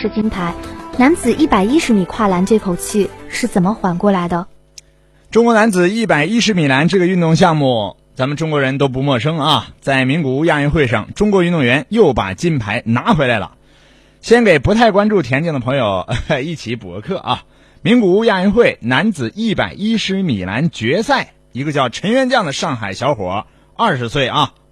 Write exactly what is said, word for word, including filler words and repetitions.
是金牌，男子一百一十米跨栏这口气是怎么缓过来的？ 中国男子一百一十米栏这个运动项目，咱们中国人都不陌生啊。在名古屋亚运会上，中国运动员又把金牌拿回来了。先给不太关注田径的朋友一起补个课啊。名古屋亚运会男子一百一十米栏决赛，一个叫陈元将的上海小伙，二十岁啊，